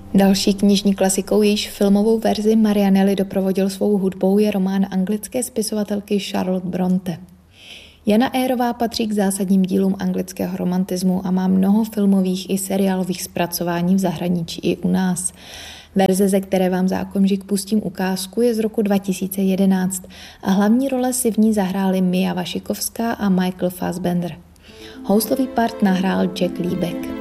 Další knižní klasikou, jejíž filmovou verzi Marianelli doprovodil svou hudbou, je román anglické spisovatelky Charlotte Bronte. Jana Eyreová patří k zásadním dílům anglického romantismu a má mnoho filmových i seriálových zpracování v zahraničí i u nás. Verze, ze které vám za okamžik pustím ukázku, je z roku 2011 a hlavní role si v ní zahráli Mia Wasikowská a Michael Fassbender. Houslový part nahrál Jack Liebeck.